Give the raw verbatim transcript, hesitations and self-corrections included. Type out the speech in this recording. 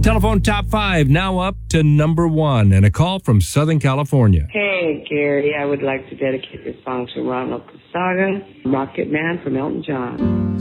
Telephone top five now up to number one, and a call from Southern California. Hey, Gary, I would like to dedicate this song to Ronald Casaga, Rocket Man from Elton John.